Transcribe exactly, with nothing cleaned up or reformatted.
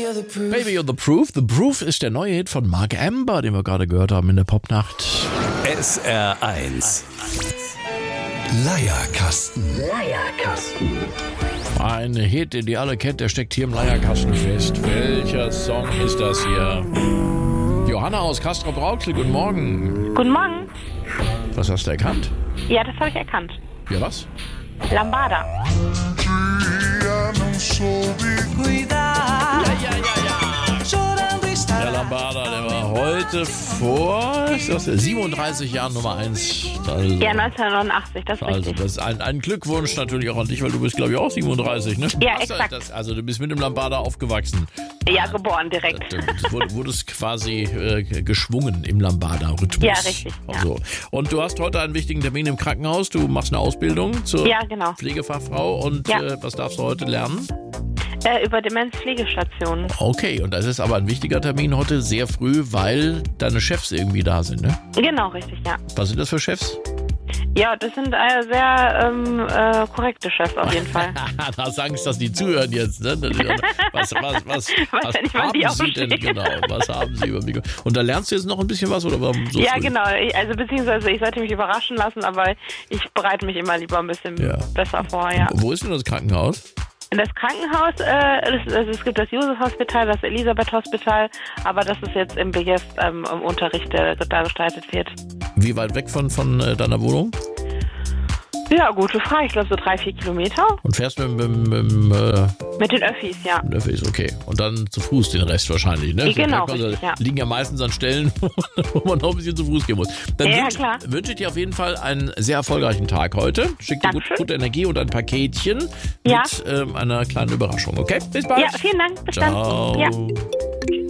Baby und The Proof. The Proof ist der neue Hit von Mark Amber, den wir gerade gehört haben in der Popnacht. S R eins. Leierkasten. Leierkasten. Ein Hit, den ihr alle kennt, der steckt hier im Leierkasten fest. Welcher Song ist das hier? Johanna aus Castrop-Rauxel, guten Morgen. Guten Morgen. Was hast du erkannt? Ja, das habe ich erkannt. Ja, was? Lambada. Der Lambada, der war heute vor ist das, siebenunddreißig Jahren Nummer eins. Also, Ja, neunzehnhundertneunundachtzig, das ist also richtig. das ist ein, ein Glückwunsch natürlich auch an dich, weil du bist, glaube ich, auch siebenunddreißig, ne? Ja, Hast du exakt. Das, also du bist mit dem Lambada aufgewachsen. Ja, geboren direkt. Du wurde- wurdest quasi äh, geschwungen im Lambada-Rhythmus. Ja, richtig, ja. So. Und du hast heute einen wichtigen Termin im Krankenhaus. Du machst eine Ausbildung zur Ja, genau. Pflegefachfrau. Und Ja. äh, was darfst du heute lernen? Äh, über Demenzpflegestationen. Okay, und das ist aber ein wichtiger Termin heute, sehr früh, weil deine Chefs irgendwie da sind, ne? Genau, richtig, ja. Was sind das für Chefs? Ja, das sind äh, sehr ähm, äh, korrekte Chefs auf jeden Fall. Da hast Angst, dass die zuhören jetzt, ne? Was, was, was, was ja nicht, wann haben die sie denn aufstehen. genau? Was haben sie über mich? Und da lernst du jetzt noch ein bisschen was, oder warum so Ja, früh? genau. Ich, also beziehungsweise ich sollte mich überraschen lassen, aber ich bereite mich immer lieber ein bisschen Ja. besser vor, ja. Wo ist denn das Krankenhaus? Das Krankenhaus, äh, es, es, es gibt das Josef-Hospital, das Elisabeth-Hospital, aber das ist jetzt im B G S ähm, im Unterricht, der da gestaltet wird. Wie weit weg von, von äh, deiner Wohnung? Ja, gute Frage. Ich glaube so drei, vier Kilometer. Und fährst mit, mit, mit, mit äh, Mit den Öffis, ja. Öffis, okay. Und dann zu Fuß den Rest wahrscheinlich, ne? Genau, So, richtig, ja. liegen ja meistens an Stellen, wo man noch ein bisschen zu Fuß gehen muss. Dann Ja, wünsch, klar. wünsche ich dir auf jeden Fall einen sehr erfolgreichen Tag heute. Schick dir gut, Dankeschön. gute Energie und ein Paketchen Ja. mit ähm, einer kleinen Überraschung, okay? Bis bald. Ja, vielen Dank. Bis Ciao. dann. Ja.